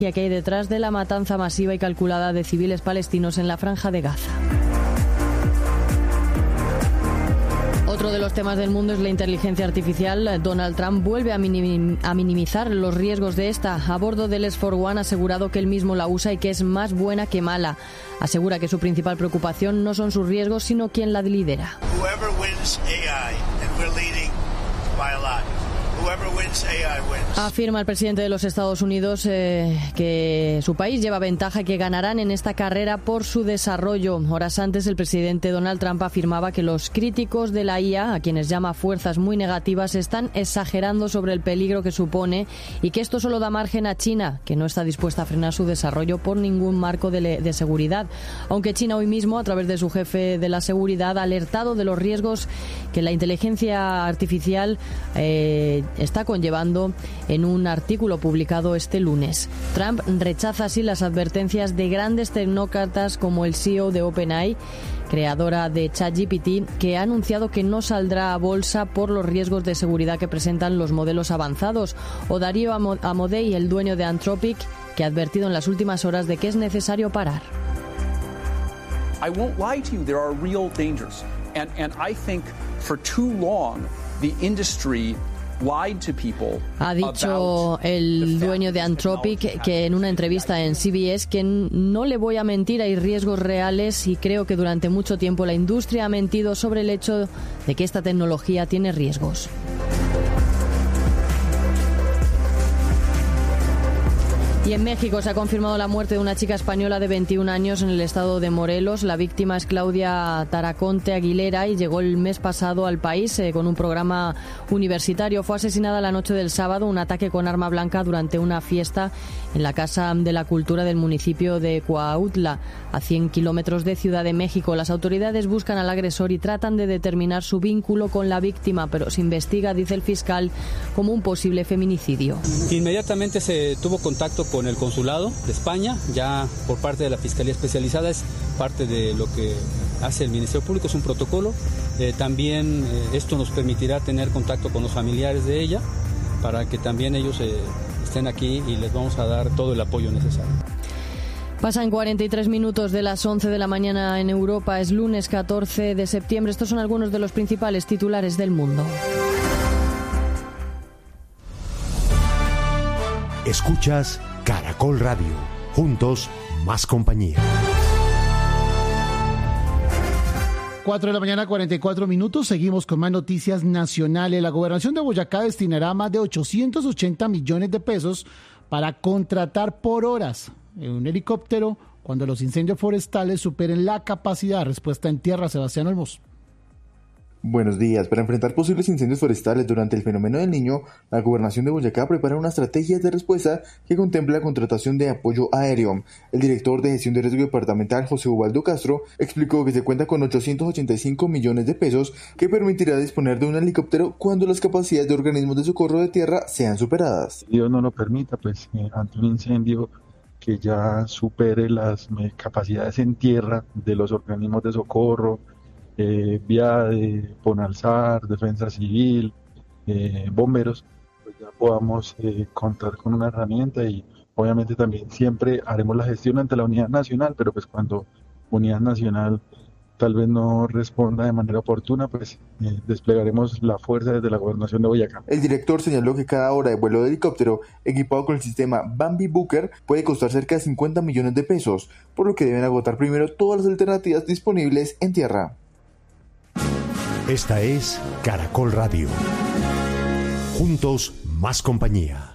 que hay detrás de la matanza masiva y calculada de civiles palestinos en la Franja de Gaza. Otro de los temas del mundo es la inteligencia artificial. Donald Trump vuelve a minimizar los riesgos de esta. A bordo del S4 One ha asegurado que él mismo la usa y que es más buena que mala. Asegura que su principal preocupación no son sus riesgos, sino quien la lidera. Afirma el presidente de los Estados Unidos que su país lleva ventaja y que ganarán en esta carrera por su desarrollo. Horas antes, el presidente Donald Trump afirmaba que los críticos de la IA, a quienes llama fuerzas muy negativas, están exagerando sobre el peligro que supone y que esto solo da margen a China, que no está dispuesta a frenar su desarrollo por ningún marco de seguridad. Aunque China hoy mismo, a través de su jefe de la seguridad, ha alertado de los riesgos que la inteligencia artificial está conllevando en un artículo publicado este lunes. Trump rechaza así las advertencias de grandes tecnócratas como el CEO de OpenAI, creadora de ChatGPT, que ha anunciado que no saldrá a bolsa por los riesgos de seguridad que presentan los modelos avanzados, o Darío Amodei, el dueño de Anthropic, que ha advertido en las últimas horas de que es necesario parar. I won't lie to you, there are real dangers. And I think for too long the industry ha dicho el dueño de Anthropic que en una entrevista en CBS que no le voy a mentir, hay riesgos reales y creo que durante mucho tiempo la industria ha mentido sobre el hecho de que esta tecnología tiene riesgos. Y en México se ha confirmado la muerte de una chica española de 21 años en el estado de Morelos. La víctima es Claudia Taraconte Aguilera y llegó el mes pasado al país con un programa universitario. Fue asesinada la noche del sábado, un ataque con arma blanca durante una fiesta en la Casa de la Cultura del municipio de Cuautla, a 100 kilómetros de Ciudad de México. Las autoridades buscan al agresor y tratan de determinar su vínculo con la víctima, pero se investiga, dice el fiscal, como un posible feminicidio. Inmediatamente se tuvo contacto con el consulado de España, ya por parte de la Fiscalía Especializada, es parte de lo que hace el Ministerio Público, es un protocolo. También esto nos permitirá tener contacto con los familiares de ella, para que también ellos estén aquí y les vamos a dar todo el apoyo necesario. Pasan 43 minutos de las 11 de la mañana en Europa, es lunes 14 de septiembre. Estos son algunos de los principales titulares del mundo. Escuchas Caracol Radio. Juntos, más compañía. 4 de la mañana, 44 minutos. Seguimos con más noticias nacionales. La gobernación de Boyacá destinará más de 880 millones de pesos para contratar por horas un helicóptero cuando los incendios forestales superen la capacidad de respuesta en tierra. Sebastián Olmos. Buenos días. Para enfrentar posibles incendios forestales durante el fenómeno del Niño, la Gobernación de Boyacá prepara una estrategia de respuesta que contempla la contratación de apoyo aéreo. El director de Gestión de Riesgo Departamental, José Ubaldo Castro, explicó que se cuenta con 885 millones de pesos que permitirá disponer de un helicóptero cuando las capacidades de organismos de socorro de tierra sean superadas. Dios no lo permita, pues ante un incendio que ya supere las capacidades en tierra de los organismos de socorro, vía de Ponalzar, Defensa Civil, bomberos, pues ya podamos contar con una herramienta y obviamente también siempre haremos la gestión ante la Unidad Nacional, pero pues cuando Unidad Nacional tal vez no responda de manera oportuna, pues desplegaremos la fuerza desde la Gobernación de Boyacá. El director señaló que cada hora de vuelo de helicóptero equipado con el sistema Bambi Booker puede costar cerca de 50 millones de pesos, por lo que deben agotar primero todas las alternativas disponibles en tierra. Esta es Caracol Radio. Juntos, más compañía.